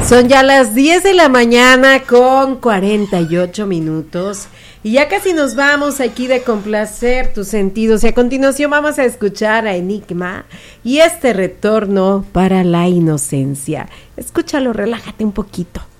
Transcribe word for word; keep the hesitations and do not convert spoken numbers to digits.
Son ya las diez de la mañana con cuarenta y ocho minutos y ya casi nos vamos aquí de complacer tus sentidos y a continuación vamos a escuchar a Enigma y este retorno para la inocencia. Escúchalo, relájate un poquito.